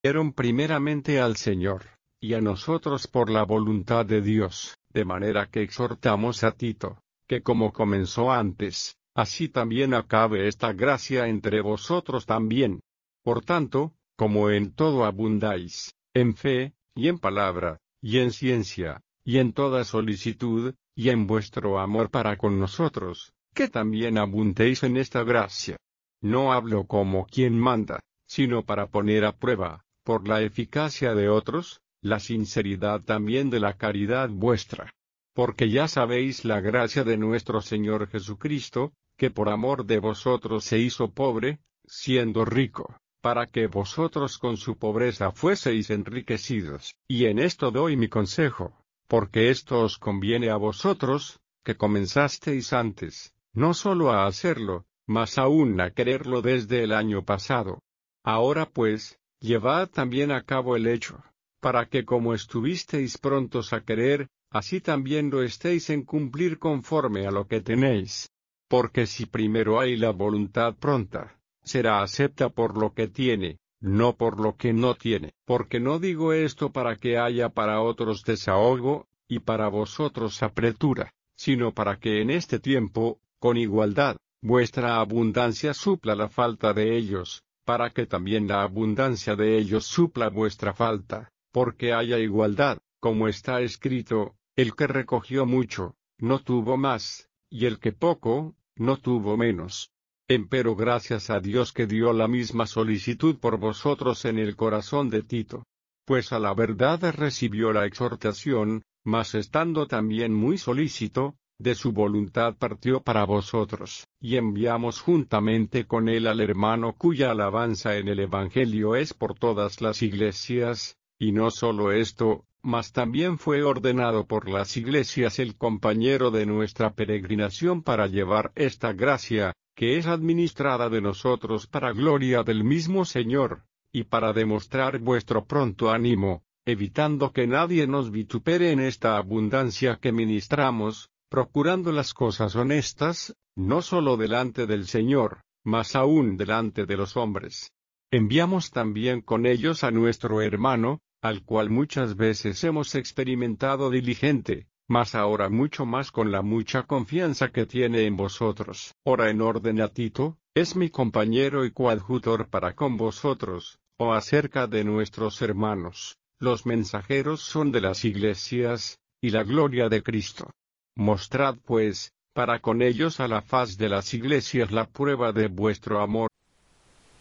Dieron primeramente al Señor, y a nosotros por la voluntad de Dios, de manera que exhortamos a Tito, que como comenzó antes, así también acabe esta gracia entre vosotros también. Por tanto, como en todo abundáis, en fe, y en palabra, y en ciencia, y en toda solicitud, y en vuestro amor para con nosotros, que también abundéis en esta gracia. No hablo como quien manda, sino para poner a prueba, por la eficacia de otros, la sinceridad también de la caridad vuestra. Porque ya sabéis la gracia de nuestro Señor Jesucristo, que por amor de vosotros se hizo pobre, siendo rico, para que vosotros con su pobreza fueseis enriquecidos. Y en esto doy mi consejo, porque esto os conviene a vosotros, que comenzasteis antes, no solo a hacerlo, mas aún a quererlo desde el año pasado. Ahora pues, llevad también a cabo el hecho, para que como estuvisteis prontos a querer, así también lo estéis en cumplir conforme a lo que tenéis. Porque si primero hay la voluntad pronta, será acepta por lo que tiene, no por lo que no tiene. Porque no digo esto para que haya para otros desahogo, y para vosotros apretura, sino para que en este tiempo, con igualdad, vuestra abundancia supla la falta de ellos, para que también la abundancia de ellos supla vuestra falta, porque haya igualdad, como está escrito, el que recogió mucho, no tuvo más, y el que poco, no tuvo menos. Empero gracias a Dios que dio la misma solicitud por vosotros en el corazón de Tito. Pues a la verdad recibió la exhortación, mas estando también muy solícito, de su voluntad partió para vosotros, y enviamos juntamente con él al hermano cuya alabanza en el Evangelio es por todas las iglesias, y no solo esto, mas también fue ordenado por las iglesias el compañero de nuestra peregrinación para llevar esta gracia, que es administrada de nosotros para gloria del mismo Señor, y para demostrar vuestro pronto ánimo, evitando que nadie nos vitupere en esta abundancia que ministramos, procurando las cosas honestas, no solo delante del Señor, mas aún delante de los hombres. Enviamos también con ellos a nuestro hermano, al cual muchas veces hemos experimentado diligente, mas ahora mucho más con la mucha confianza que tiene en vosotros. Ora en orden a Tito, es mi compañero y coadjutor para con vosotros, o acerca de nuestros hermanos, los mensajeros son de las iglesias, y la gloria de Cristo. Mostrad pues, para con ellos a la faz de las iglesias la prueba de vuestro amor